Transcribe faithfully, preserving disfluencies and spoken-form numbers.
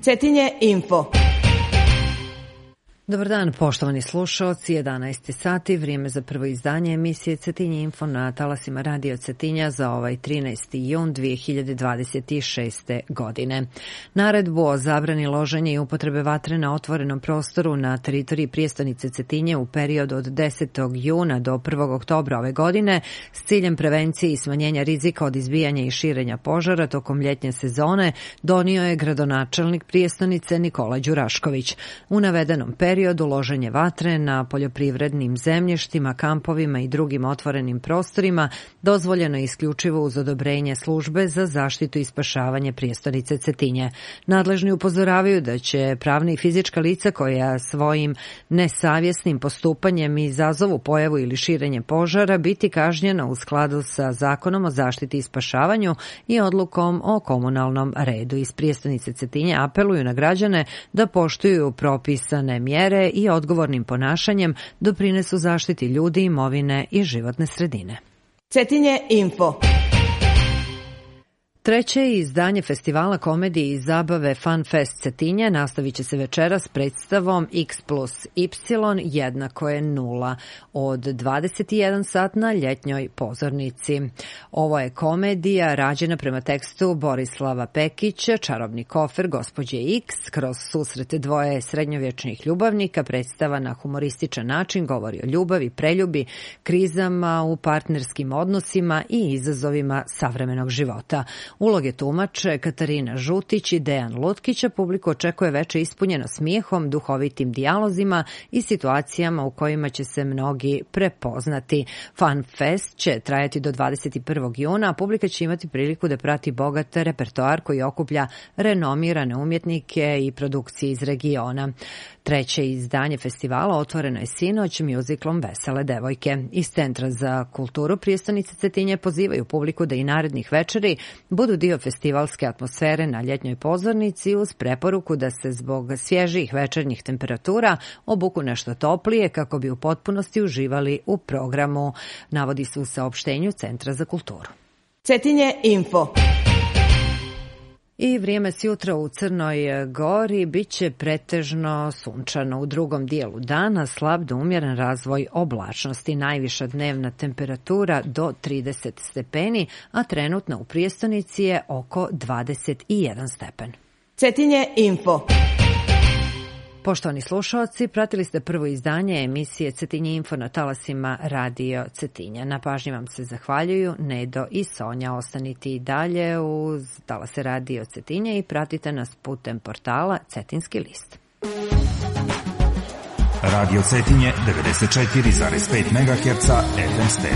Cetinje Info. Dobar dan, poštovani slušaoci, jedanaest sati, vrijeme za prvo izdanje emisije Cetinje Info na talasima Radio Cetinja za ovaj trinaesti jun dve hiljade dvadeset šeste. godine. Naredbu o zabrani loženja i upotrebe vatre na otvorenom prostoru na teritoriji prijestonice Cetinje u periodu od desetog juna do prvog oktobra ove godine s ciljem prevencije i smanjenja rizika od izbijanja i širenja požara tokom ljetnje sezone donio je gradonačelnik prijestonice Nikola Đurašković. U navedenom periodu periodu loženje vatre na poljoprivrednim zemljištima, kampovima i drugim otvorenim prostorima dozvoljeno je isključivo uz odobrenje službe za zaštitu i spašavanje prijestonice Cetinje. Nadležni upozoravaju da će pravna i fizička lica koja svojim nesavjesnim postupanjem izazovu pojavu ili širenje požara biti kažnjena u skladu sa Zakonom o zaštiti i spašavanju i odlukom o komunalnom redu. Iz prijestonice Cetinje apeluju na građane da poštuju propisane mjere i odgovornim ponašanjem doprinesu zaštiti ljudi, imovine i životne sredine. Cetinje Info. Treće izdanje festivala komedije i zabave Fun Fest Cetinje nastavit će se večeras predstavom X plus Y jednako je nula od dvadeset jedan sat na ljetnjoj pozornici. Ovo je komedija rađena prema tekstu Borislava Pekića, Čarobni kofer gospođe X. Kroz susret dvoje srednjovječnih ljubavnika predstava na humorističan način govori o ljubavi, preljubi, krizama u partnerskim odnosima i izazovima savremenog života. Uloge tumače Katarina Žutić i Dejan Lutkića. Publiku očekuje veče ispunjeno smijehom, duhovitim dijalozima i situacijama u kojima će se mnogi prepoznati. Fun Fest će trajati do dvadeset prvog juna, a publika će imati priliku da prati bogat repertoar koji okuplja renomirane umjetnike i produkcije iz regiona. Treće izdanje festivala otvoreno je sinoć mjuziklom Vesele devojke. Iz Centra za kulturu prijestonice Cetinje pozivaju publiku da i narednih večeri budu dio festivalske atmosfere na ljetnjoj pozornici uz preporuku da se zbog svježih večernjih temperatura obuku nešto toplije kako bi u potpunosti uživali u programu, navodi se u saopštenju Centra za kulturu. Cetinje Info. I vrijeme sjutra u Crnoj Gori biće pretežno sunčano. U drugom dijelu dana slab do umjeren razvoj oblačnosti, najviša dnevna temperatura do trideset stepeni, a trenutna u prijestonici je oko dvadeset jedan stepen. Cetinje Info. Poštovani slušalci, pratili ste prvo izdanje emisije Cetinje Info na talasima Radio Cetinja. Na pažnji vam se zahvaljuju Nedo i Sonja. Ostanite i dalje uz talase Radio Cetinja i pratite nas putem portala Cetinski list. Radio Cetinje devedeset četiri zarez pet megaherca F M stereo.